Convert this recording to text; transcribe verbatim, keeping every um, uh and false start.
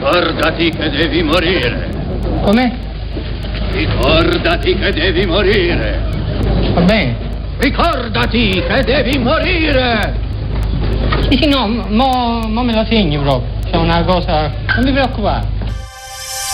Ricordati che devi morire. Come? Ricordati che devi morire. Va bene. Ricordati che devi morire. Sì, sì, no, mo, mo me la segni proprio. C'è una cosa... Non mi preoccupare.